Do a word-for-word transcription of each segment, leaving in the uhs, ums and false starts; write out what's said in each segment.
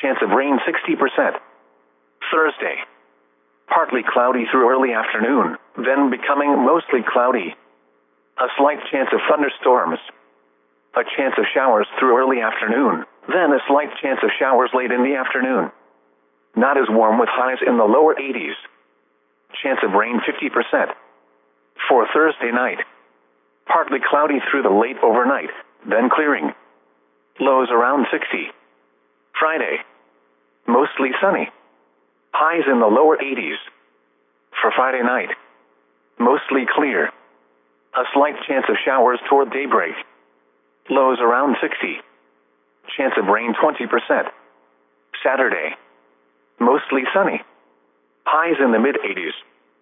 chance of rain sixty percent. Thursday, partly cloudy through early afternoon, then becoming mostly cloudy. A slight chance of thunderstorms. A chance of showers through early afternoon, then a slight chance of showers late in the afternoon. Not as warm with highs in the lower eighties. Chance of rain fifty percent. For Thursday night, partly cloudy through the late overnight, then clearing. Lows around sixty. Friday, mostly sunny. Highs in the lower eighties. For Friday night, mostly clear. A slight chance of showers toward daybreak. Lows around sixty. Chance of rain twenty percent. Saturday, mostly sunny. Highs in the mid-eighties.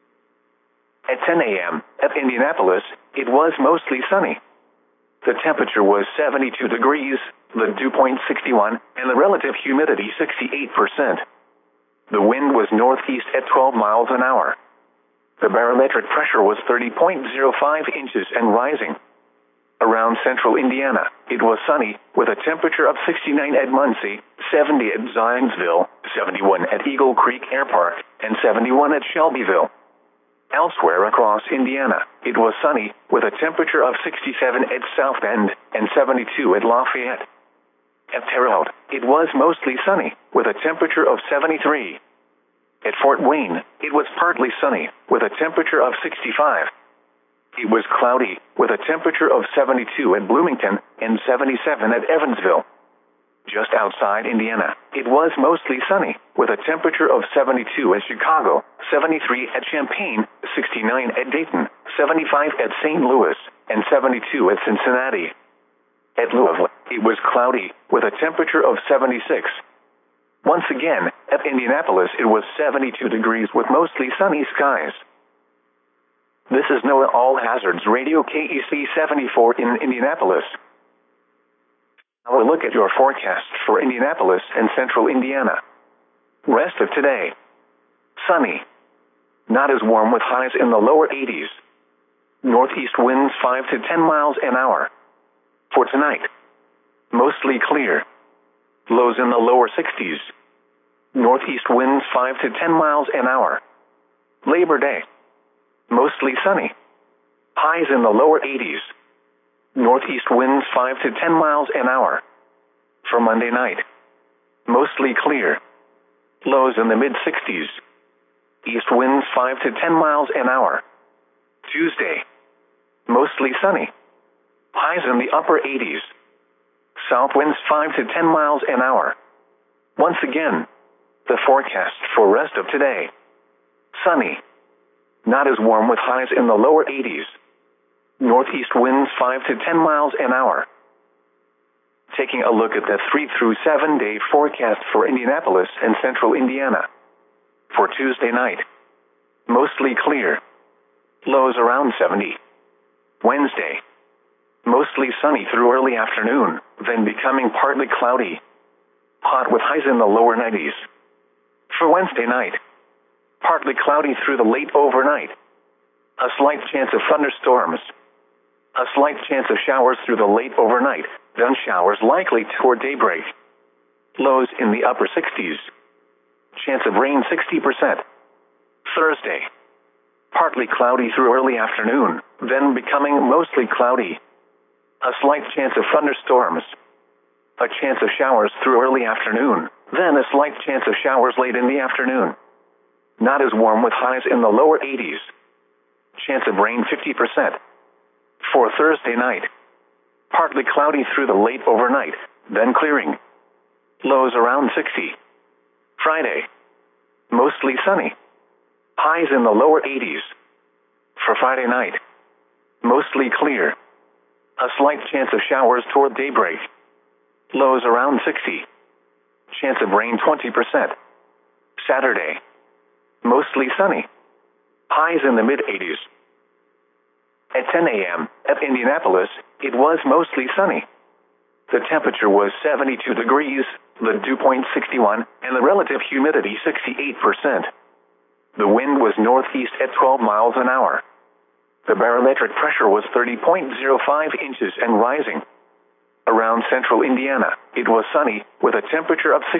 At ten a.m. at Indianapolis, it was mostly sunny. The temperature was seventy-two degrees, the dew point sixty-one, and the relative humidity sixty-eight percent. The wind was northeast at twelve miles an hour. The barometric pressure was thirty point zero five inches and rising. Around central Indiana, it was sunny, with a temperature of sixty-nine at Muncie, seventy at Zionsville, seventy-one at Eagle Creek Air Park, and seventy-one at Shelbyville. Elsewhere across Indiana, it was sunny, with a temperature of sixty-seven at South Bend and seventy-two at Lafayette. At Terre Haute, it was mostly sunny, with a temperature of seventy-three. At Fort Wayne, it was partly sunny, with a temperature of sixty-five. It was cloudy, with a temperature of seventy-two at Bloomington and seventy-seven at Evansville. Just outside Indiana, it was mostly sunny, with a temperature of seventy-two at Chicago, seventy-three at Champaign, sixty-nine at Dayton, seventy-five at Saint Louis, and seventy-two at Cincinnati. At Louisville, it was cloudy, with a temperature of seventy-six. Once again, at Indianapolis, it was seventy-two degrees with mostly sunny skies. This is NOAA All Hazards Radio K E C seventy-four in Indianapolis. Now a look at your forecast for Indianapolis and central Indiana. Rest of today. Sunny. Not as warm with highs in the lower eighties. Northeast winds five to ten miles an hour. For tonight, mostly clear. Lows in the lower sixties. Northeast winds five to ten miles an hour. Labor Day, mostly sunny. Highs in the lower eighties. Northeast winds five to ten miles an hour. For Monday night, mostly clear. Lows in the mid-sixties. East winds five to ten miles an hour. Tuesday, mostly sunny. Highs in the upper eighties. South winds five to ten miles an hour. Once again, the forecast for rest of today. Sunny. Not as warm with highs in the lower eighties. Northeast winds five to ten miles an hour. Taking a look at the three through seven day forecast for Indianapolis and central Indiana. For Tuesday night, mostly clear. Lows around seventy. Wednesday, mostly sunny through early afternoon, then becoming partly cloudy. Hot with highs in the lower nineties. For Wednesday night, partly cloudy through the late overnight. A slight chance of thunderstorms. A slight chance of showers through the late overnight, then showers likely toward daybreak. Lows in the upper sixties. Chance of rain sixty percent. Thursday, partly cloudy through early afternoon, then becoming mostly cloudy. A slight chance of thunderstorms. A chance of showers through early afternoon, then a slight chance of showers late in the afternoon. Not as warm with highs in the lower eighties. Chance of rain fifty percent. For Thursday night, partly cloudy through the late overnight, then clearing. Lows around sixty. Friday, mostly sunny. Highs in the lower eighties. For Friday night, mostly clear. A slight chance of showers toward daybreak. Lows around sixty. Chance of rain twenty percent. Saturday, mostly sunny. Highs in the mid-eighties. At ten a.m. at Indianapolis, it was mostly sunny. The temperature was seventy-two degrees, the dew point sixty-one, and the relative humidity sixty-eight percent. The wind was northeast at twelve miles an hour. The barometric pressure was thirty point zero five inches and rising. Around central Indiana, it was sunny, with a temperature of